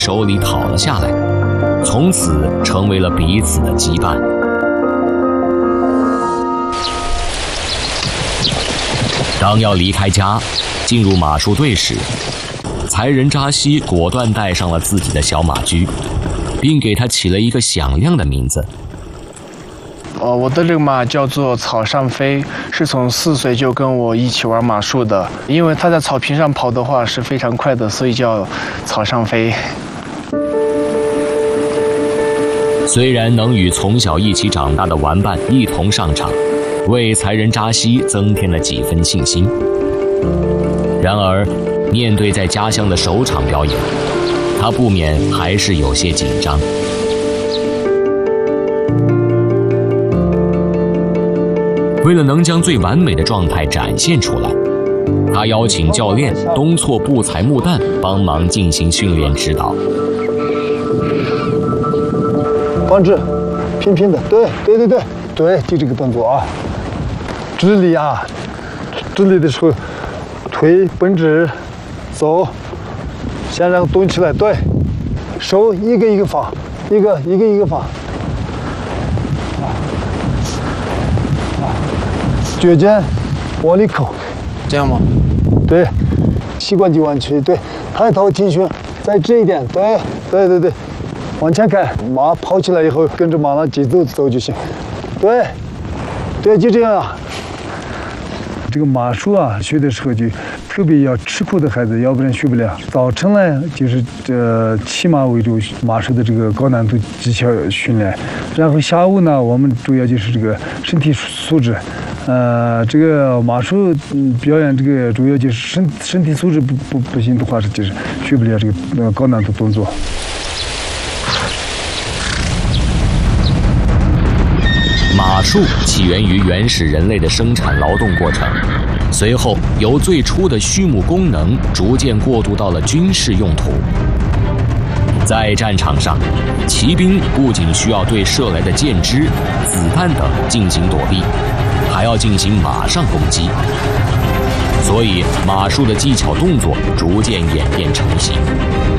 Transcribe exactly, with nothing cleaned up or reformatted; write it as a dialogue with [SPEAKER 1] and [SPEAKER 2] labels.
[SPEAKER 1] 手里讨了下来，从此成为了彼此的羁绊。当要离开家，进入马术队时，才人扎西果断带上了自己的小马驹，并给它起了一个响亮的名字。
[SPEAKER 2] 呃，我的这个马叫做草上飞，是从四岁就跟我一起玩马术的。因为它在草坪上跑的话是非常快的，所以叫草上飞。
[SPEAKER 1] 虽然能与从小一起长大的玩伴一同上场，为才人扎西增添了几分信心。然而，面对在家乡的首场表演，他不免还是有些紧张。为了能将最完美的状态展现出来，他邀请教练东错布彩木蛋帮忙进行训练指导。
[SPEAKER 3] 放置，平平的，对对对对对，就这个动作啊。直立啊，直立的时候，腿绷直，走，先让动起来，对，手一个一个放，一个一个一个放。脚尖往里扣，
[SPEAKER 2] 这样吗？
[SPEAKER 3] 对，膝关节弯曲，对，抬头挺胸，再直一点，对，对对对，往前看，马跑起来以后跟着马的节奏走就行，对，对，就这样啊。这个马术啊，学的时候就特别要吃苦的孩子，要不然学不了。早晨呢，就是这骑马为主，马术的这个高难度技巧训练，然后下午呢，我们主要就是这个身体素质。呃，这个马术嗯表演这个主要就是身身体素质不不不行的话，是就是学不了这个呃高难度动作。
[SPEAKER 1] 马术起源于原始人类的生产劳动过程，随后由最初的畜牧功能逐渐过渡到了军事用途。在战场上，骑兵不仅需要对射来的箭支、子弹等进行躲避，还要进行马上攻击，所以马术的技巧动作逐渐演变成型。